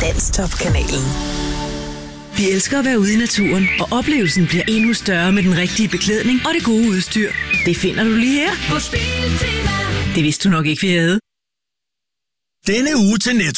Danstop-kanalen. Vi elsker at være ude i naturen, og oplevelsen bliver endnu større med den rigtige beklædning og det gode udstyr. Det finder du lige her. Det vidste du nok ikke, vi havde. Denne uge til Netto.